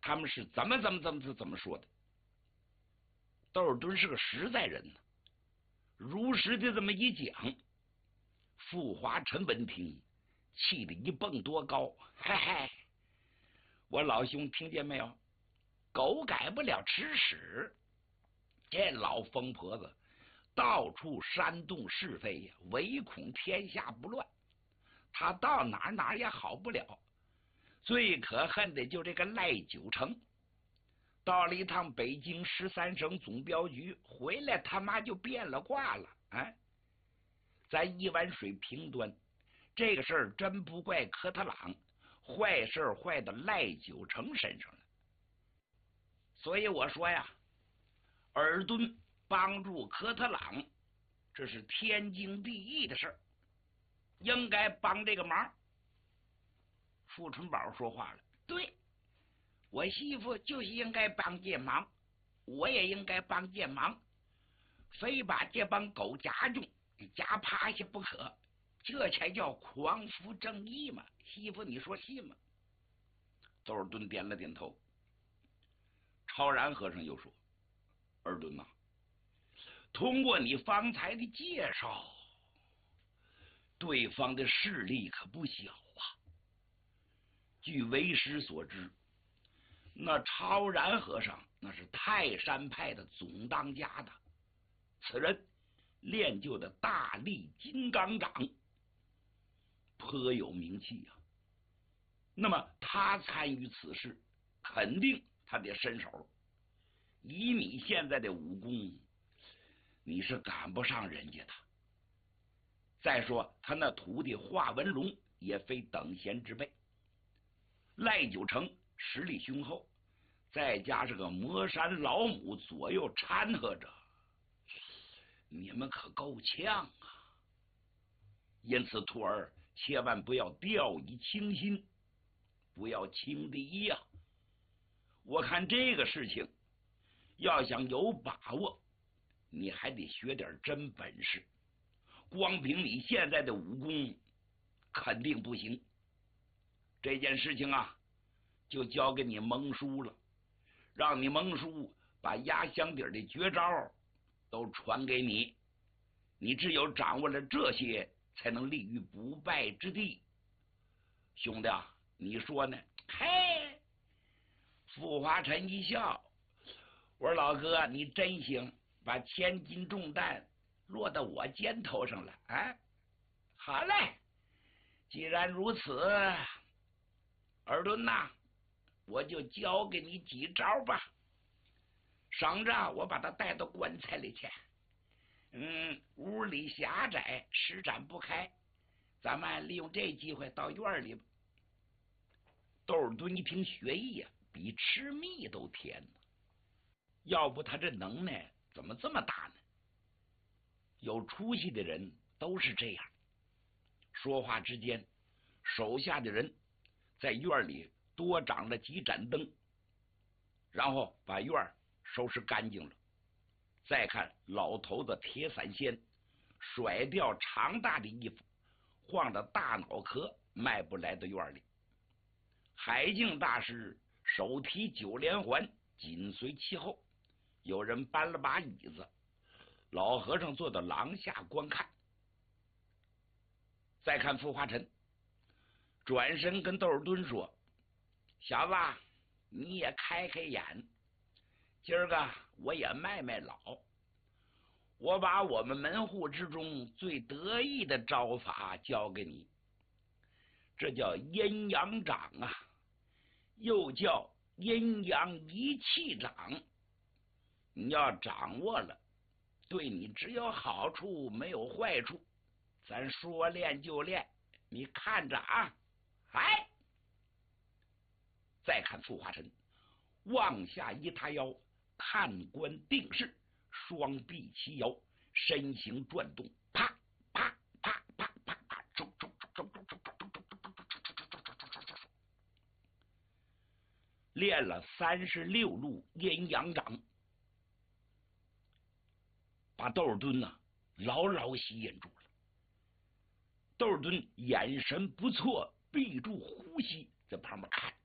他们是怎么说的。窦尔敦是个实在人呢，如实的这么一讲，傅华臣闻听，气得一蹦多高，嘿嘿，我老兄听见没有？狗改不了吃屎，这老疯婆子到处煽动是非呀，唯恐天下不乱，他到哪也好不了。最可恨的就这个赖九成，到了一趟北京13省总镖局，回来他妈就变了卦了。哎，咱一碗水平端，这个事儿真不怪科特朗，坏事坏到赖九成身上了。所以我说呀，尔敦帮助科特朗，这是天经地义的事儿，应该帮这个忙。傅春宝说话了，对，我媳妇就是应该帮这忙，我也应该帮这忙，非把这帮狗夹中夹趴下不可，这才叫匡扶正义嘛。媳妇你说信吗？窦尔敦点了点头。超然和尚又说，尔敦呐，通过你方才的介绍，对方的势力可不小啊。据为师所知，那超然和尚那是泰山派的总当家的，此人练就的大力金刚掌颇有名气啊。那么他参与此事，肯定他得伸手。以你现在的武功，你是赶不上人家的。再说他那徒弟华文龙也非等闲之辈，赖九成实力雄厚，再加上个魔山老母左右掺和着，你们可够呛啊！因此徒儿千万不要掉以轻心，不要轻敌呀。我看这个事情要想有把握，你还得学点真本事，光凭你现在的武功肯定不行。这件事情啊，就交给你蒙叔了，让你蒙叔把压箱底的绝招都传给你，你只有掌握了这些，才能立于不败之地。兄弟啊，你说呢？嘿，傅华臣一笑，我说老哥，你真行，把千斤重担落到我肩头上了啊！好嘞，既然如此，尔敦呐，我就教给你几招吧，省着我把他带到棺材里去。屋里狭窄，施展不开，咱们利用这机会到院里吧。窦尔敦一听学艺呀，比吃蜜都甜呢。要不他这能耐怎么这么大呢？有出息的人都是这样。说话之间，手下的人在院里多长了几盏灯，然后把院收拾干净了。再看老头子铁伞仙甩掉长大的衣服，晃着大脑壳迈步来到院里。海静大师手提9连环紧随其后，有人搬了把椅子，老和尚坐到廊下观看。再看傅华臣转身跟窦尔敦说，小子你也开开眼，今儿个我也卖老，我把我们门户之中最得意的招法教给你，这叫阴阳掌啊，又叫阴阳一气掌。你要掌握了，对你只有好处没有坏处，咱说练就练，你看着啊！哎，再看傅华臣往下一塌腰，探观定势，双臂齐摇，身形转动，啪啪啪啪啪啪，练了36路阴阳掌，把窦尔敦牢牢吸引住了。窦尔敦眼神不错，闭住呼吸，在旁边看。